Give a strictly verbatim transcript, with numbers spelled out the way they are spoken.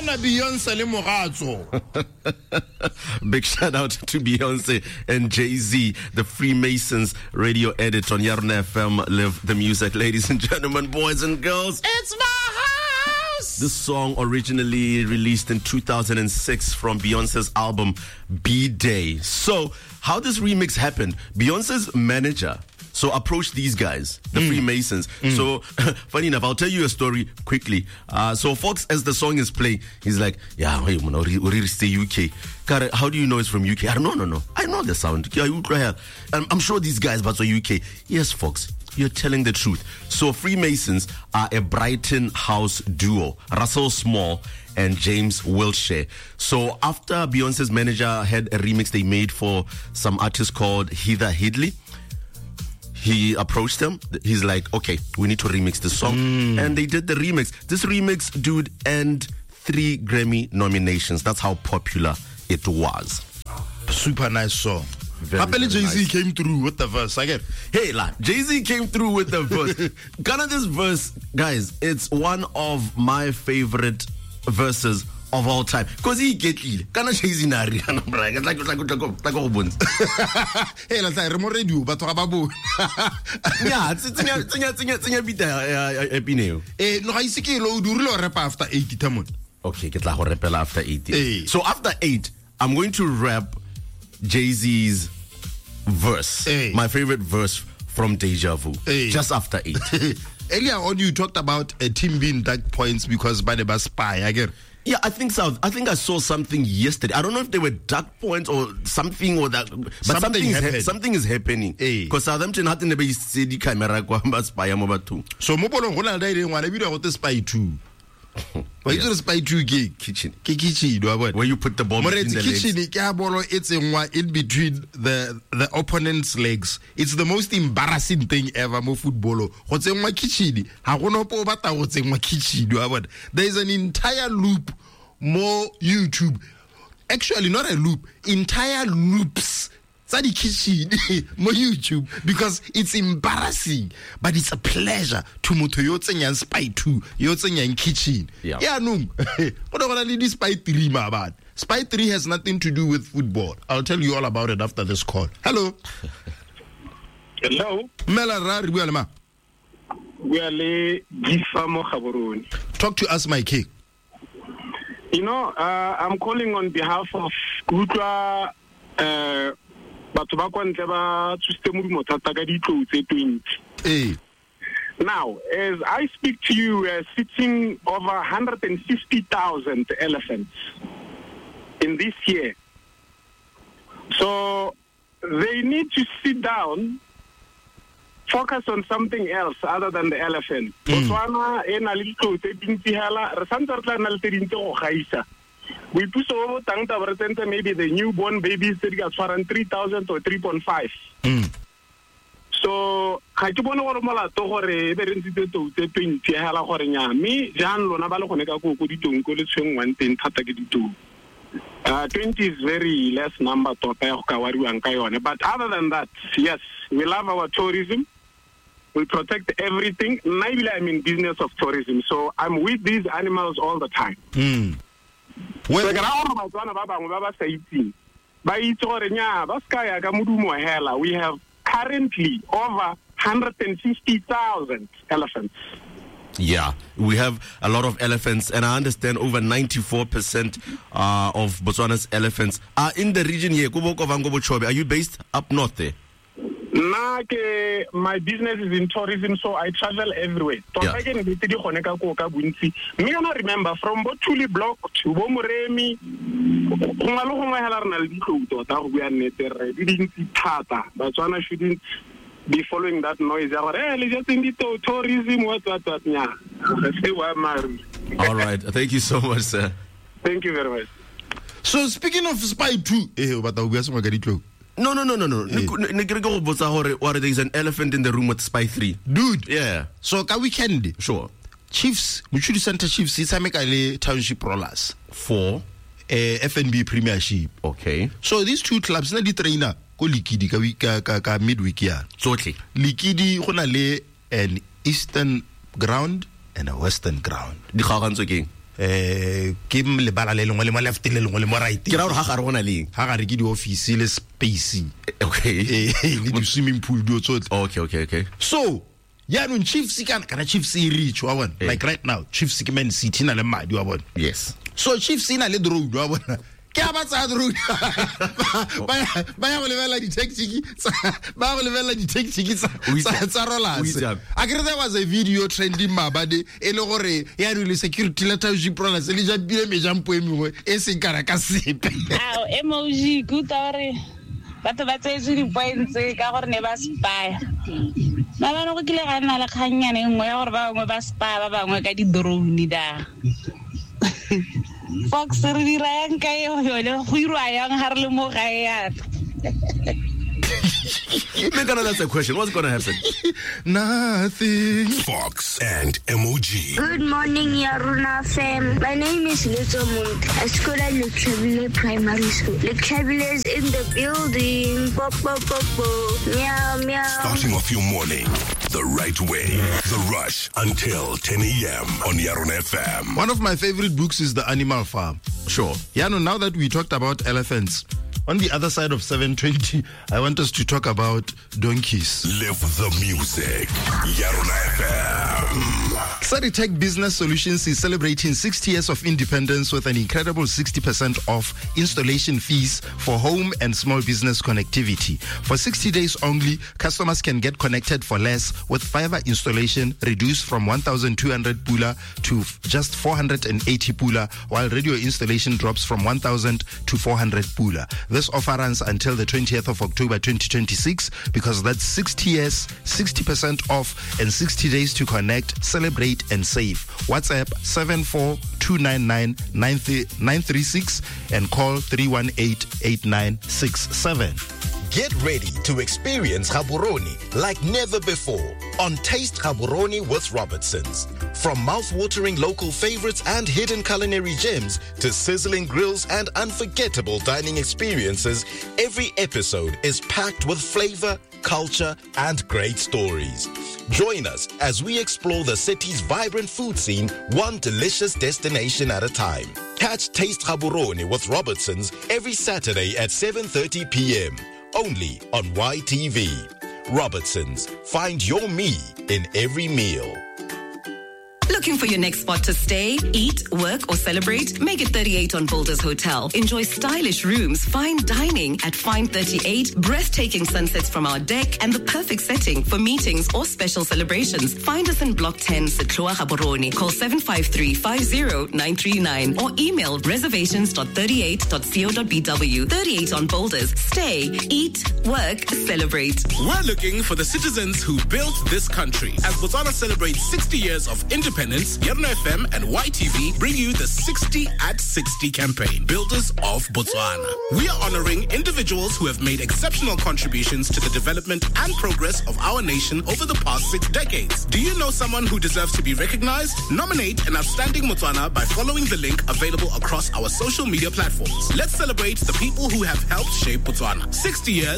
Mamela Beyonce le Moratso. Big shout out to Beyonce and Jay-Z, the Freemasons radio edit on Yarna F M. Live the music, ladies and gentlemen, boys and girls. It's my house. This song originally released in two thousand six from Beyonce's album B-Day. So, how this remix happened? Beyonce's manager so approached these guys, the mm. Freemasons. Mm. So, funny enough, I'll tell you a story quickly. Uh, so, Fox, as the song is playing, he's like, yeah, hey, we stay U K. How do you know it's from U K? I don't know, no, no. I know the sound. I'm, I'm sure these guys, but so U K. Yes, Fox, you're telling the truth. So, Freemasons are a Brighton house duo, Russell Small and James Wilshere. So, after Beyonce's manager had a remix they made for some artist called Heather Headley, he approached them. He's like, okay, we need to remix this song. Mm. And they did the remix. This remix, dude, earned three Grammy nominations. That's how popular it was. Super nice song. Happily Jay-Z nice. Came through with the verse. I get. Hey, la, Jay-Z came through with the verse. Kind of this verse, guys, it's one of my favorite verses of all time. Because he get it. Kana Jay-Z nari. It's like, it's like, it's like, it's like, it's like, hey, let's say, remote radio, but talk about yeah, it's, it's, it's, it's, it's, it's, it's, eh, no, I see you do real rap after eighty, Tamon. Okay, get la rap after eighty. Hey. So after eight, I'm going to rap Jay-Z's verse. Hey. My favorite verse from Deja Vu. Hey. Just after eight. Earlier on, you talked about a team being dark points because by the spy, I get. Yeah, I think so. I think I saw something yesterday. I don't know if they were dark points or something or that, but something, something is ha- something is happening. Because hey. Southampton had never seen the camera go spy over too. So Mobolo Ronald didn't want to be the spy too. Why you spy two gig kitchen? Kitchen, where you put the bomb in the kitchen, legs. It's in one in between the the opponent's legs. It's the most embarrassing thing ever. Mo football. What's in my kitchen? I want to know about what's in my kitchen. There is an entire loop. More YouTube. Actually, not a loop. Entire loops. Sadi kitchen, more YouTube, because it's embarrassing, but it's a pleasure to moto yotsenya spy two, yotsenya kitchen. Yeah, yeah, no. What about this spy three, my bad? Spy three has nothing to do with football. I'll tell you all about it after this call. Hello. Hello. Mela Rari, we are we are le Gifamo Khaburuni. Talk to us, my king. You know, uh, I'm calling on behalf of Gutwa. Uh, But now, as I speak to you, we're sitting over one hundred fifty thousand elephants in this year. So they need to sit down, focus on something else other than the elephant. Botswana e na le ditlo tse dintsi hela re santse re tla na le tse dintsi go gaisa. We push over tangta present maybe the newborn babies that got for three thousand or three point five. Mm. So I keep on over Malato or a very to the pin Tiala Horina. Me, Jan Lona Baloconeka could do good one thing Tataki two. Uh twenty is very less number to Kawaru and Kayone. But other than that, yes, we love our tourism. We protect everything. Maybe I'm in business of tourism. So I'm with these animals all the time. Mm. Well, we have currently over one hundred fifty thousand elephants. Yeah, we have a lot of elephants, and I understand over ninety-four percent uh, of Botswana's elephants are in the region here. Are you based up north there? Nah, my business is in tourism, so I travel everywhere. Yeah. Me I remember from Botuli block to Bomoremi, Botswana shouldn't be following that noise. Tourism, what, what, what, all right, thank you so much, sir. Thank you very much. So speaking of spy two, No, no, no, no, no. Hey. There is an elephant in the room with Spy three. Dude. Yeah. So, ka weekend. Sure. Chiefs, Muchudi Center Chiefs, it's a Township Rollers. For? Uh, F N B Premiership. Okay. So, these two clubs, na di trainer, ko Likidi, ka, ka, ka midweek ya. Totally. Likidi, hona le an eastern ground and a western ground. Di khaganzo again. eh ke lebala le lengwe le mo left le lengwe le mo right Ke ra gore ha gare gona leng. ha gare ke di office le space Okay. eh le di swimming pool do tsotle. Okay, okay, okay. So ya no Chiefs kana kana Chiefs e reach wa bona, like right now Chiefs ke Man City na le madi wa bona. Yes. So Chiefs ina le draw wa bona, ke a ba tsa draw ba ba ya go lebela di tactics ba go lebela di tactics tsa tsa rollers. I agree there was a video trending mabade e le gore ya re le security leadership rollers le ja bile me jampo e mengwe e se kana ka sepe. Ao emoji kutare batho ba tse di points ka gore ne ba spy ba ba no go kile ga nna le kganyane nngwe ya gore ba bangwe ba spy ba bangwe ka di drone da Fox re di rayang ka yo yo le go irwa yang ha re le mo ga ya Megana, that's a question. What's going to happen? Nothing. Fox and M O G. Good morning, Yaruna fam. My name is Little Mund. I school at Lechabile Primary School. Lechabile is in the building. Pop, pop, pop, pop. Meow, meow. Starting off your morning the right way. The Rush until ten a.m. on Yaruna F M. One of my favorite books is The Animal Farm. Sure. Yano, now that we talked about elephants, on the other side of seven twenty, I want us to talk about donkeys. Live the music. Yaruna F M. Saritech Business Solutions is celebrating sixty years of independence with an incredible sixty percent off installation fees for home and small business connectivity. For sixty days only, customers can get connected for less with fiber installation reduced from one thousand two hundred pula to just four hundred eighty pula, while radio installation drops from one thousand to four hundred pula. This offer runs until the twentieth of October twenty twenty-six because that's sixty years, sixty percent off, and sixty days to connect, celebrate, and save. WhatsApp seven four two nine nine nine three six and call three one eight eight nine six seven. Get ready to experience Gaborone like never before on Taste Gaborone with Robertsons. From mouth-watering local favorites and hidden culinary gems to sizzling grills and unforgettable dining experiences, every episode is packed with flavor, culture, and great stories. Join us as we explore the city's vibrant food scene, one delicious destination at a time. Catch Taste Gaborone with Robertsons every Saturday at seven thirty p.m. only on Y T V. Robertsons, find your me in every meal. Looking for your next spot to stay, eat, work, or celebrate? Make it thirty-eight on Boulders Hotel. Enjoy stylish rooms, fine dining at Fine thirty-eight, breathtaking sunsets from our deck, and the perfect setting for meetings or special celebrations. Find us in Block ten, Setloa Gaborone. Call seven five three, five zero nine three nine or email reservations dot thirty-eight dot co dot b w. thirty-eight on Boulders. Stay, eat, work, celebrate. We're looking for the citizens who built this country. As Botswana celebrates sixty years of independence, Yaruna F M and Y T V bring you the sixty at sixty campaign, Builders of Botswana. We are honoring individuals who have made exceptional contributions to the development and progress of our nation over the past six decades. Do you know someone who deserves to be recognized? Nominate an outstanding Botswana by following the link available across our social media platforms. Let's celebrate the people who have helped shape Botswana. sixty years